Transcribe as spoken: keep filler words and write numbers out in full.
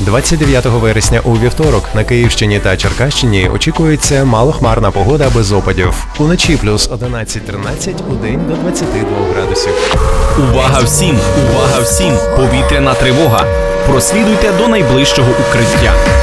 двадцять дев'ятого вересня у вівторок на Київщині та Черкащині очікується малохмарна погода без опадів. Уночі плюс одинадцять тринадцять, удень до двадцяти двох градусів. Увага всім! Увага всім! Повітряна тривога! Прослідуйте до найближчого укриття.